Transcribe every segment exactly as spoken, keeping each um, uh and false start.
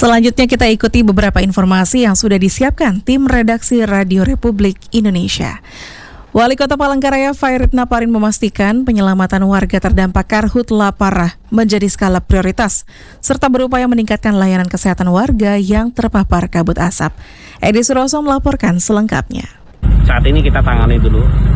Selanjutnya kita ikuti beberapa informasi yang sudah disiapkan tim redaksi Radio Republik Indonesia. Wali Kota Palangkaraya Fairit Naparin memastikan penyelamatan warga terdampak karhutla parah menjadi skala prioritas, serta berupaya meningkatkan layanan kesehatan warga yang terpapar kabut asap. Edi Suroso melaporkan selengkapnya. Saat ini kita tangani dulu,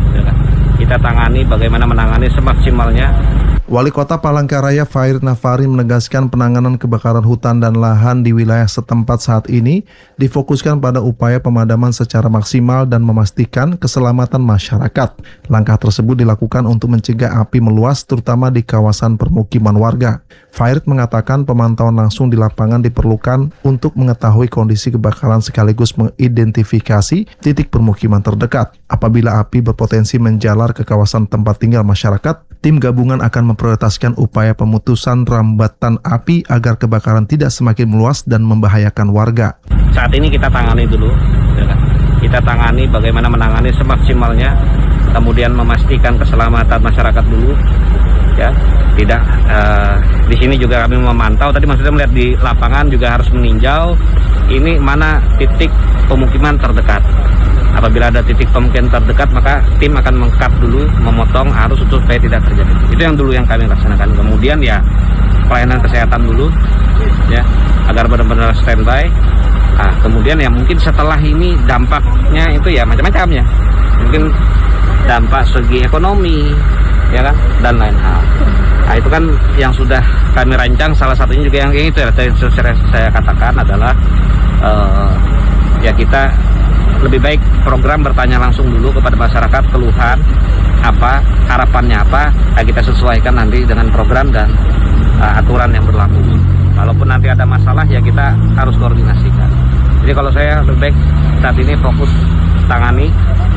kita tangani bagaimana menangani semaksimalnya. Wali Kota Palangkaraya Fairit Naparin menegaskan penanganan kebakaran hutan dan lahan di wilayah setempat saat ini difokuskan pada upaya pemadaman secara maksimal dan memastikan keselamatan masyarakat. Langkah tersebut dilakukan untuk mencegah api meluas terutama di kawasan permukiman warga. Fairit mengatakan pemantauan langsung di lapangan diperlukan untuk mengetahui kondisi kebakaran sekaligus mengidentifikasi titik permukiman terdekat. Apabila api berpotensi menjalar ke kawasan tempat tinggal masyarakat, tim gabungan akan memprioritaskan upaya pemutusan rambatan api agar kebakaran tidak semakin meluas dan membahayakan warga. Saat ini kita tangani dulu, kita tangani bagaimana menangani semaksimalnya, kemudian memastikan keselamatan masyarakat dulu, ya. Tidak uh, di sini juga kami memantau. Tadi maksudnya melihat di lapangan juga harus meninjau ini mana titik pemukiman terdekat. Apabila ada titik pemukiman terdekat, maka tim akan meng-cut dulu, memotong arus untuk supaya tidak terjadi. Itu yang dulu yang kami laksanakan. Kemudian ya pelayanan kesehatan dulu, ya, agar benar-benar standby. Nah, kemudian ya mungkin setelah ini dampaknya itu ya macam-macam ya. Mungkin dampak segi ekonomi, ya kan, dan lain hal. Nah, itu kan yang sudah kami rancang. Salah satunya juga yang itu ya, yang saya, saya katakan adalah uh, ya kita lebih baik program bertanya langsung dulu kepada masyarakat, keluhan apa, harapannya apa, nah kita sesuaikan nanti dengan program dan uh, aturan yang berlaku. Kalaupun nanti ada masalah ya kita harus koordinasikan. Jadi kalau saya lebih baik saat ini fokus tangani,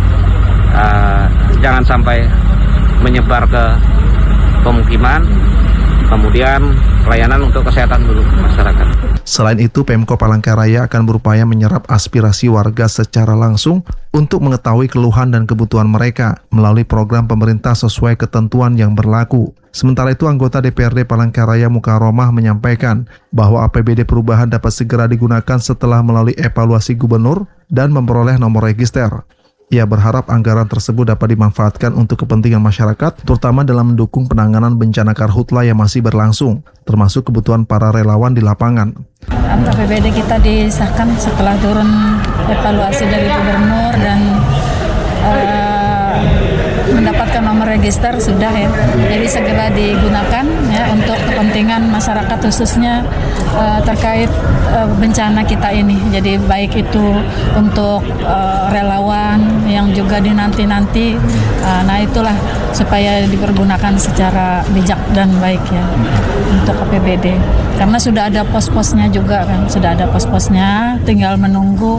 uh, jangan sampai menyebar ke pemukiman, kemudian pelayanan untuk kesehatan dulu masyarakat. Selain itu, Pemko Palangkaraya akan berupaya menyerap aspirasi warga secara langsung untuk mengetahui keluhan dan kebutuhan mereka melalui program pemerintah sesuai ketentuan yang berlaku. Sementara itu, anggota D P R D Palangkaraya Mukaromah menyampaikan bahwa A P B D perubahan dapat segera digunakan setelah melalui evaluasi gubernur dan memperoleh nomor register. Ia berharap anggaran tersebut dapat dimanfaatkan untuk kepentingan masyarakat, terutama dalam mendukung penanganan bencana karhutla yang masih berlangsung, termasuk kebutuhan para relawan di lapangan. A P B D kita disahkan setelah turun evaluasi dari gubernur dan uh, mendapatkan nomor register sudah ya. Jadi segera digunakan ya untuk kepentingan masyarakat khususnya uh, terkait uh, bencana kita ini. Jadi baik itu untuk uh, relawan yang juga dinanti-nanti. Uh, nah itulah supaya dipergunakan secara bijak dan baik ya untuk A P B D. Karena sudah ada pos-posnya juga kan, sudah ada pos-posnya, tinggal menunggu